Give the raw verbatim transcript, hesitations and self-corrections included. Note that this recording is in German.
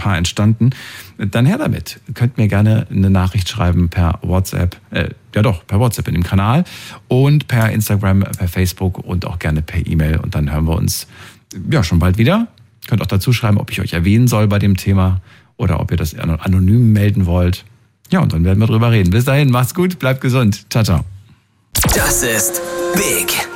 Paar entstanden. Dann her damit. Ihr könnt mir gerne eine Nachricht schreiben per WhatsApp, äh, ja doch, per WhatsApp in dem Kanal und per Instagram, per Facebook und auch gerne per E-Mail. Und dann hören wir uns ja schon bald wieder. Ihr könnt auch dazu schreiben, ob ich euch erwähnen soll bei dem Thema oder ob ihr das anonym melden wollt. Ja, und dann werden wir drüber reden. Bis dahin, macht's gut, bleibt gesund. Ciao, ciao. Das ist Big